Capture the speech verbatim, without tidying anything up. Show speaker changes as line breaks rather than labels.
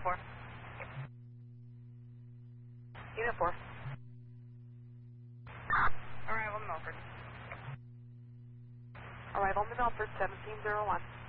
four. Unit four. Arrival Milford. Arrival Milford, seventeen zero one.